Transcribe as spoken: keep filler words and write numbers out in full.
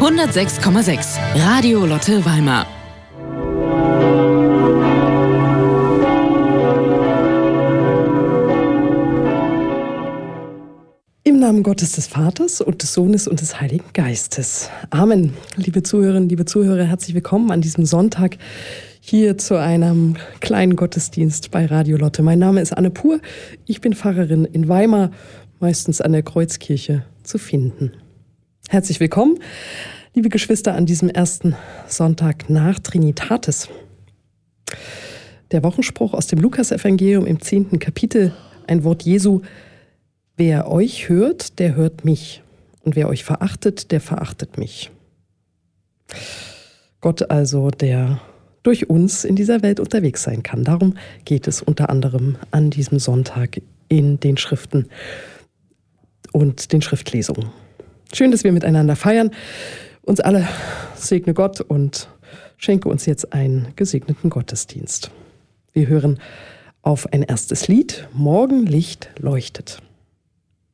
hundertsechs Komma sechs Radio Lotte Weimar. Im Namen Gottes des Vaters und des Sohnes und des Heiligen Geistes. Amen. Liebe Zuhörerinnen, liebe Zuhörer, herzlich willkommen an diesem Sonntag hier zu einem kleinen Gottesdienst bei Radio Lotte. Mein Name ist Anne Pur. Ich bin Pfarrerin in Weimar, meistens an der Kreuzkirche zu finden. Herzlich willkommen, liebe Geschwister, an diesem ersten Sonntag nach Trinitatis. Der Wochenspruch aus dem Lukasevangelium im zehnten Kapitel, ein Wort Jesu: Wer euch hört, der hört mich. Und wer euch verachtet, der verachtet mich. Gott also, der durch uns in dieser Welt unterwegs sein kann. Darum geht es unter anderem an diesem Sonntag in den Schriften und den Schriftlesungen. Schön, dass wir miteinander feiern. Uns alle segne Gott und schenke uns jetzt einen gesegneten Gottesdienst. Wir hören auf ein erstes Lied: Morgenlicht leuchtet.